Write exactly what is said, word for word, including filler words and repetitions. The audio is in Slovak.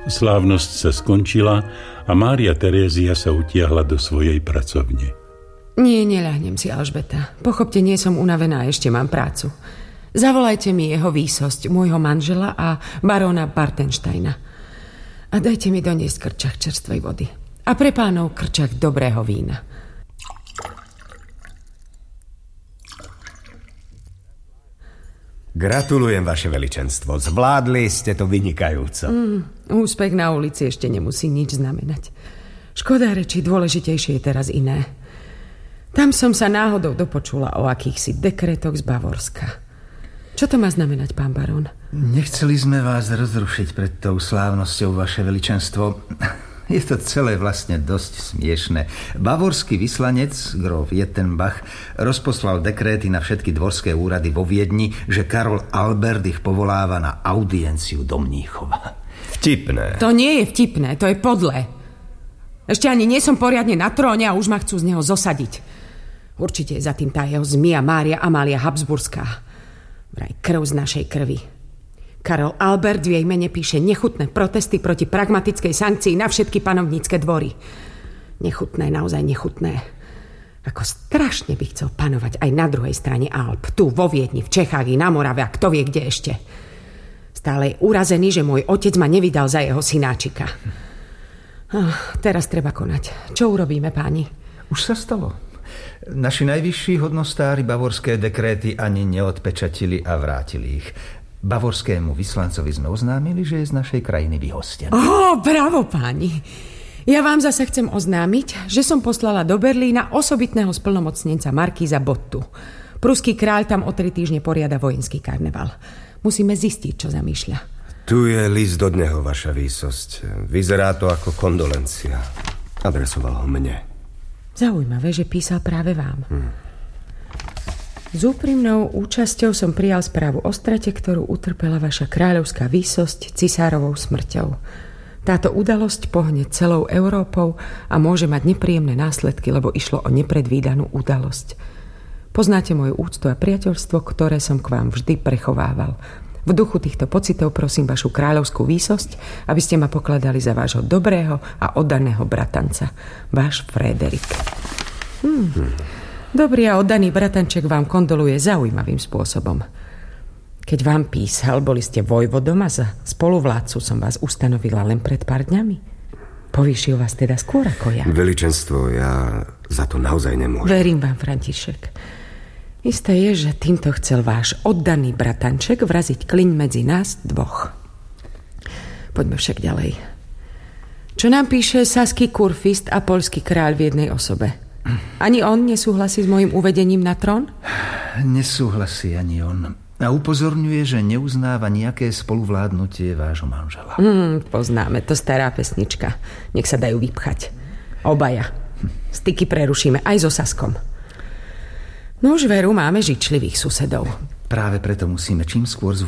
Slávnosť sa skončila a Mária Terézia sa utiahla do svojej pracovne. Nie, neľahnem si, Alžbeta. Pochopte, nie som unavená, ešte mám prácu. Zavolajte mi jeho výsosť, môjho manžela a baróna Bartensteina. A dajte mi doniesť krčach čerstvej vody. A pre pánov krčach dobrého vína. Gratulujem, vaše veličenstvo. Zvládli ste to vynikajúco. Mm, úspech na ulici ešte nemusí nič znamenať. Škoda reči, dôležitejšie je teraz iné. Tam som sa náhodou dopočula o akýchsi dekretoch z Bavorska. Čo to má znamenať, pán barón? Nechceli sme vás rozrušiť pred tou slávnosťou, vaše veličenstvo. Je to celé vlastne dosť smiešné. Bavorský vyslanec, gróf Jettenbach, rozposlal dekréty na všetky dvorské úrady vo Viedni, že Karol Albert ich povoláva na audienciu do Mníchova. Vtipné. To nie je vtipné, to je podlé. Ešte ani nie som poriadne na tróne a už ma chcú z neho zosadiť. Určite je za tým tá jeho zmia Mária Amália Habsburská. Vraj krv z našej krvi. Karol Albert v jej mene píše nechutné protesty proti pragmatickej sankcii na všetky panovnícke dvory. Nechutné, naozaj nechutné. Ako strašne by chcel panovať aj na druhej strane Alp. Tu vo Viedni, v Čechách i na Morave a kto vie kde ešte. Stále je urazený, že môj otec ma nevydal za jeho synáčika. Oh, teraz treba konať. Čo urobíme, páni? Už sa stalo. Naši najvyšší hodnostári bavorské dekréty ani neodpečatili a vrátili ich. Bavorskému vyslancovi sme oznámili, že je z našej krajiny vyhostený. Ó, bravo, páni. Ja vám zase chcem oznámiť, že som poslala do Berlína osobitného splnomocnenca markíza Bottu. Pruský kráľ tam o tri týždne poriada vojenský karneval. Musíme zistiť, čo zamýšľa. Tu je list od neho, vaša výsosť. Vyzerá to ako kondolencia. Adresoval ho mne. Zaujímavé, že písal práve vám. Hmm. S úprimnou účasťou som prijal správu o strate, ktorú utrpela vaša kráľovská výsosť cisárovou smrťou. Táto udalosť pohne celou Európou a môže mať nepríjemné následky, lebo išlo o nepredvídanú udalosť. Poznáte moju úctu a priateľstvo, ktoré som k vám vždy prechovával. V duchu týchto pocitov prosím vašu kráľovskú výsosť, aby ste ma pokladali za vášho dobrého a oddaného bratanca. Váš Frederik. Hmm. Dobrý a oddaný bratanček vám kondoluje zaujímavým spôsobom. Keď vám písal, boli ste vojvodom a za spoluvládcu som vás ustanovila len pred pár dňami. Povýšil vás teda skôr ako ja. Veličenstvo, ja za to naozaj nemôžem. Verím vám, František. Isté je, že týmto chcel váš oddaný bratanček vraziť kliň medzi nás dvoch. Poďme však ďalej. Čo nám píše saský kurfist a poľský kráľ v jednej osobe? Ani on nesúhlasí s mojím uvedením na trón? Nesúhlasí ani on. A upozorňuje, že neuznáva nejaké spoluvládnutie vášho manžela. Hmm, poznáme, to stará pesnička. Nech sa dajú vypchať. Obaja. Styky prerušíme aj so Saskom. No už veru, máme žičlivých susedov. Práve preto musíme čím skôr